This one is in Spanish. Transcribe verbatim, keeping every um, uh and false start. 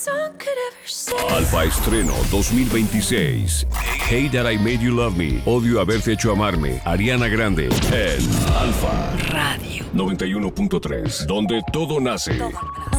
Alfa Estreno dos mil veintiséis. Hey That I Made You Love Me. Odio haberte hecho amarme. Ariana Grande. En Alfa Radio noventa y uno punto tres. Donde todo nace. Todo nace.